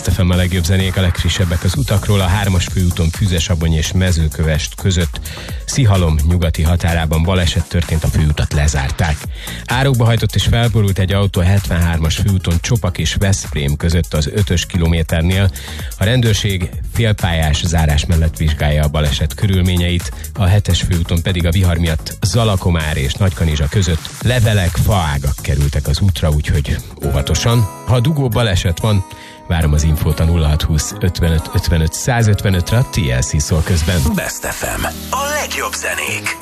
Best FM a legjobb zenék, a legfrissebbek az utakról. A 3-as főúton Füzesabony és Mezőkövesd között Szihalom nyugati határában baleset történt, a főutat lezárták. Árokba hajtott és felborult egy autó a 73-as főúton Csopak és Veszprém között az 5-ös kilométernél. A rendőrség félpályás zárás mellett vizsgálja a baleset körülményeit, a 7-es főúton pedig a vihar miatt Zalakomár és Nagykanizsa között levelek, faágak kerültek az útra, úgyhogy óvatosan. Ha dugó baleset van, várom az infót a 0620 55 55 155-re, a TLC szól közben. Best FM. A legjobb zenék.